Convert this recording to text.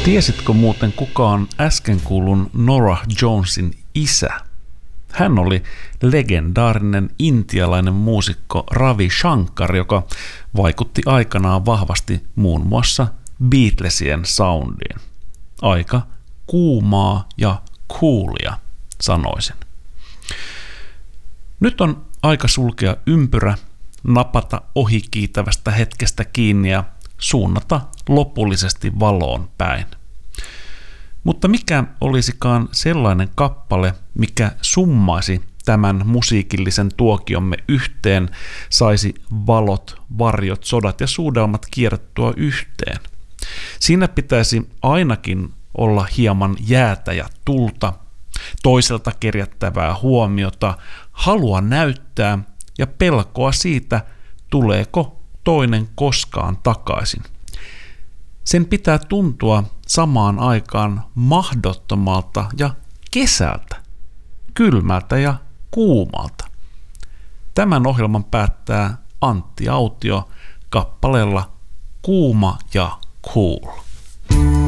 Tiesitkö muuten kuka on äsken kuulun Norah Jonesin isä? Hän oli legendaarinen intialainen muusikko Ravi Shankar, joka vaikutti aikanaan vahvasti muun muassa Beatlesien soundiin. Aika kuumaa ja coolia, sanoisin. Nyt on aika sulkea ympyrä, napata ohikiitävästä hetkestä kiinni ja suunnata lopullisesti valoon päin. Mutta mikä olisikaan sellainen kappale, mikä summaisi tämän musiikillisen tuokiomme yhteen, saisi valot, varjot, sodat ja suudelmat kierrettyä yhteen? Siinä pitäisi ainakin olla hieman jäätä ja tulta, toiselta kerjättävää huomiota, halua näyttää ja pelkoa siitä, tuleeko toinen koskaan takaisin. Sen pitää tuntua samaan aikaan mahdottomalta ja kesältä, kylmältä ja kuumalta. Tämän ohjelman päättää Antti Autio kappaleella Kuuma ja Cool.